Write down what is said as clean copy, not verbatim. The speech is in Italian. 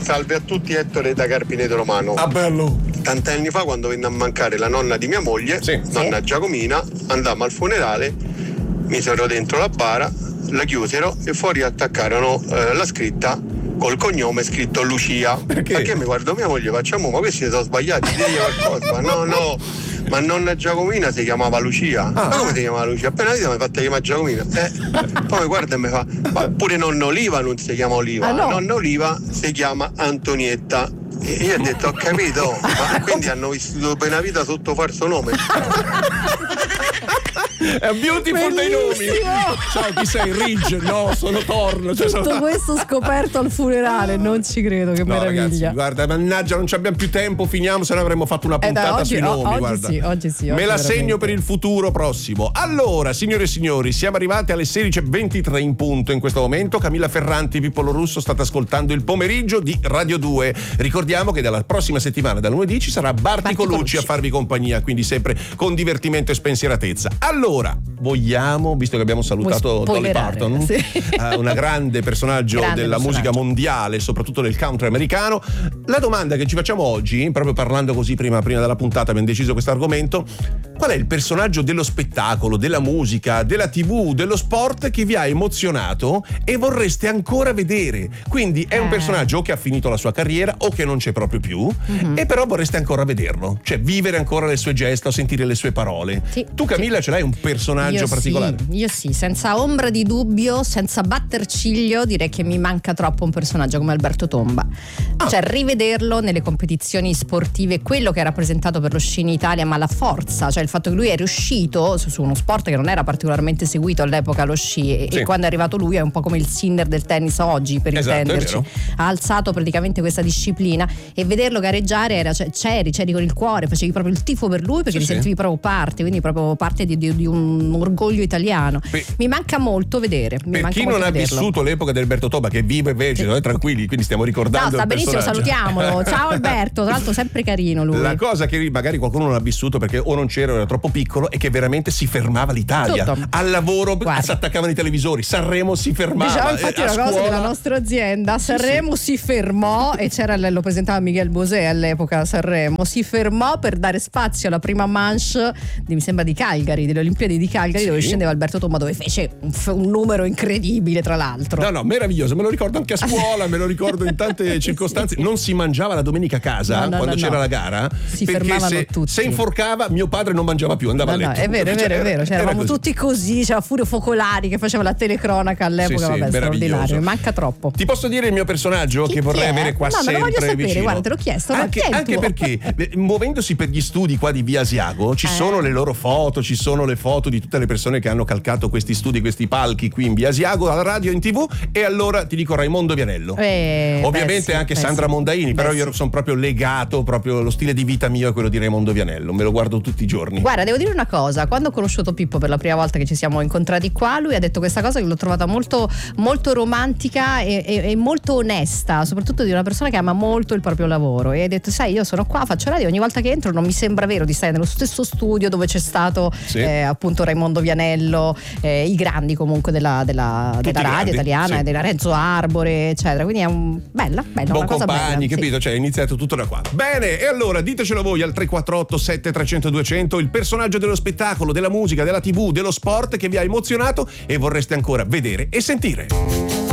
Salve a tutti, Ettore da Carpineto Romano. Ah, bello. Tanti anni fa, quando venne a mancare la nonna di mia moglie, nonna Giacomina, andammo al funerale, misero dentro la bara, la chiusero e fuori attaccarono la scritta col cognome scritto Lucia. Perché mi guardo mia moglie, facciamo, ma questi sono sbagliati, digli qualcosa. No, ma nonna Giacomina si chiamava Lucia. Ma come si chiamava Lucia? Appena vita mi ha fatto chiamare Giacomina. Poi mi guarda e mi fa, ma pure nonna Oliva non si chiama Oliva, nonna Oliva si chiama Antonietta. E io ho detto, ho capito, ma quindi hanno vissuto per una vita sotto falso nome. È un beautiful dei nomi. Ciao, chi sei? Ridge? No, sono Thorn. Tutto questo scoperto al funerale, non ci credo, che meraviglia. Ragazzi, guarda, mannaggia, non ci abbiamo più tempo, finiamo, se no avremmo fatto una puntata sui nomi. Oggi sì. Me la segno per il futuro prossimo. Allora, signore e signori, siamo arrivati alle 16:23 in punto in questo momento. Camilla Ferranti, Pippo Lorusso, state ascoltando il pomeriggio di Radio 2. Ricordiamo che dalla prossima settimana, da lunedì, ci sarà Barti Colucci a farvi compagnia, quindi sempre con divertimento e spensieratezza. Allora, vogliamo, visto che abbiamo salutato Dolly Parton, una grande personaggio della musica mondiale, soprattutto del country americano, la domanda che ci facciamo oggi, proprio parlando così prima della puntata abbiamo deciso questo argomento: qual è il personaggio dello spettacolo, della musica, della TV, dello sport che vi ha emozionato e vorreste ancora vedere? Quindi è un personaggio che ha finito la sua carriera o che non c'è proprio più, e però vorreste ancora vederlo, cioè vivere ancora le sue gesta o sentire le sue parole. Tu, Camilla, ce l'hai un personaggio particolare? Io sì, senza ombra di dubbio, senza batter ciglio, direi che mi manca troppo un personaggio come Alberto Tomba. Cioè rivederlo nelle competizioni sportive, quello che ha rappresentato per lo sci in Italia, ma la forza, cioè il fatto che lui è riuscito su uno sport che non era particolarmente seguito all'epoca, lo sci, e quando è arrivato lui è un po' come il Sinner del tennis oggi, per intenderci. Ha alzato praticamente questa disciplina, e vederlo gareggiare era, cioè, c'eri con il cuore, facevi proprio il tifo per lui perché ti sentivi proprio parte, quindi proprio parte di un orgoglio italiano. Mi manca molto vedere. Per chi non ha vissuto l'epoca di Alberto Tomba, che vive vegeto, tranquilli, quindi stiamo ricordando. No, sta benissimo, salutiamolo. Ciao Alberto, tra l'altro sempre carino lui. La cosa che magari qualcuno non ha vissuto perché o non c'era o era troppo piccolo è che veramente si fermava l'Italia. Tutto. Al lavoro si attaccavano i televisori, Sanremo si fermava. Diciamo infatti una cosa della nostra azienda, Sanremo si fermò, e lo presentava Miguel Bosé all'epoca. Sanremo si fermò per dare spazio alla prima manche mi sembra di Calgary, delle Olimpiadi di Calgary, dove scendeva Alberto Tomba, dove fece un numero incredibile, tra l'altro. No, meraviglioso, me lo ricordo anche a scuola, me lo ricordo in tante circostanze. Non si mangiava la domenica a casa quando c'era la gara, si fermavano tutti. Se inforcava mio padre non mangiava più, andava a letto. È vero, cioè, eravamo tutti così, c'era Furio Focolari che faceva la telecronaca all'epoca, vabbè, straordinario, mi manca troppo. Ti posso dire il mio personaggio che vorrei avere qua sempre vicino? No, ma lo voglio sapere, vicino. guarda, te l'ho chiesto. Anche perché muovendosi per gli studi qua di Via Asiago ci sono le loro foto, ci sono le foto di tutte le persone che hanno calcato questi studi, questi palchi qui in Via Asiago, alla radio e in TV, e allora ti dico Raimondo Vianello. Ovviamente anche Sandra Mondaini, però io sono proprio legato, proprio lo stile di vita mio è quello di Raimondo Vianello, me lo guardo tutti i giorni. Guarda, devo dire una cosa, quando ho conosciuto Pippo per la prima volta che ci siamo incontrati qua, lui ha detto questa cosa che l'ho trovata molto, molto romantica e molto onesta, soprattutto di una persona che ama molto il proprio lavoro, e ha detto, sai, io sono qua, faccio radio, ogni volta che entro non mi sembra vero di stare nello stesso studio dove c'è stato appunto Raimondo Vianello, i grandi comunque della radio italiana, della Renzo Arbore, eccetera, quindi è bella buon una cosa compagni, bella, capito? Cioè è iniziato tutto da qua. Bene, e allora ditecelo voi al 348 7300 200 il personaggio dello spettacolo, della musica, della TV, dello sport che vi ha emozionato e vorreste ancora vedere e sentire.